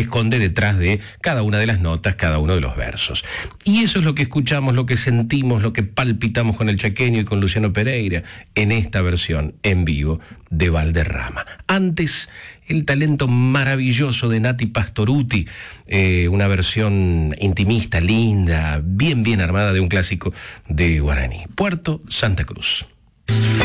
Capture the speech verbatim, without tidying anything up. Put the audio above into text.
se esconde detrás de cada una de las notas, cada uno de los versos. Y eso es lo que escuchamos, lo que sentimos, lo que palpitamos con el chaqueño y con Luciano Pereira en esta versión en vivo de Valderrama. Antes, el talento maravilloso de Nati Pastorutti, eh, una versión intimista, linda, bien, bien armada de un clásico de guaraní. Puerto Santa Cruz.